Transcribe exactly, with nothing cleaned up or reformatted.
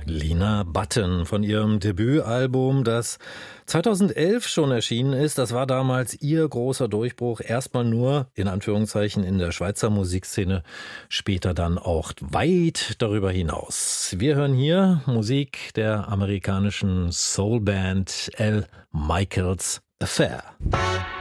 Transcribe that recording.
Lena Button von ihrem Debütalbum, das zweitausendelf schon erschienen ist. Das war damals ihr großer Durchbruch. Erstmal nur, in Anführungszeichen, in der Schweizer Musikszene, später dann auch weit darüber hinaus. Wir hören hier Musik der amerikanischen Soulband Al Michaels Affair.